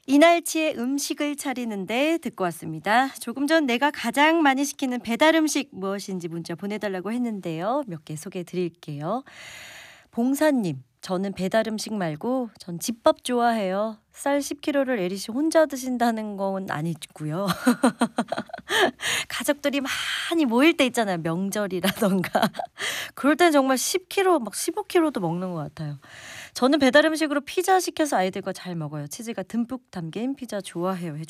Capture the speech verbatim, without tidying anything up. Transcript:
이날치의 음식을 차리는데 듣고 왔습니다. 조금 전 내가 가장 많이 시키는 배달 음식 무엇인지 문자 보내달라고 했는데요. 몇 개 소개해 드릴게요. 봉사님, 저는 배달 음식 말고 전 집밥 좋아해요. 쌀 십 킬로그램을 에리 씨 혼자 드신다는 건 아니고요. 가족들이 많이 모일 때 있잖아요. 명절이라던가. 그럴 땐 정말 십 킬로그램, 막 십오 킬로그램도 먹는 것 같아요. 저는 배달 음식으로 피자 시켜서 아이들과 잘 먹어요. 치즈가 듬뿍 담긴 피자 좋아해요.